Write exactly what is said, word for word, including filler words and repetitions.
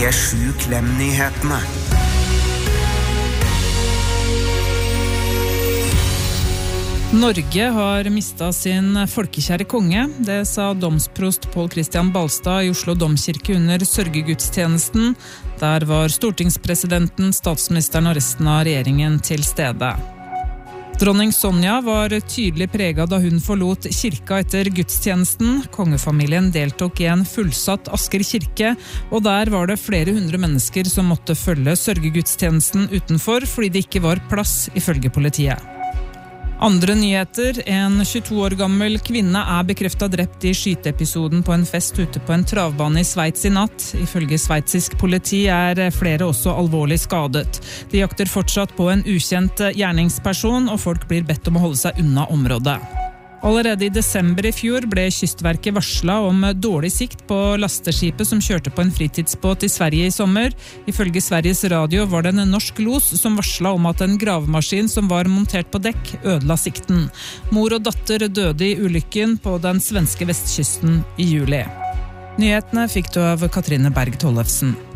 P sju Klem-nyhetene. Norge har mistet sin folkekjære konge. Det sa domsprost Pål Christian Balstad i Oslo Domkirke under sørgegudstjenesten. Der var stortingspresidenten, statsministeren og resten av regjeringen til stede. Dronning Sonja var tydelig preget da hun forlot kirka etter gudstjenesten. Kongefamilien deltok i en fullsatt Asker kirke, og der var det flere hundre mennesker som måtte følge sørgegudstjenesten utenfor fordi det ikke var plass ifølge politiet. Andre nyheter. En tjueto år gammel kvinne er bekreftet drept i skyteepisoden på en fest ute på en travbane i Sveits i natt. Ifølge sveitsisk politi er flere også alvorlig skadet. De jakter fortsatt på en ukjent gjerningsperson, og folk blir bedt om å holde seg unna området. Allerede i desember i fjor ble Kystverket varslet om dårlig sikt på lasteskipet som kjørte på en fritidsbåt i Sverige i sommer. Ifølge Sveriges Radio var det en norsk los som varslet om at en gravemaskin som var montert på dekk ødela sikten. Mor og datter døde i ulykken på den svenske vestkysten i juli. Nyhetene fikk du av Katrine Berg Tollefsen.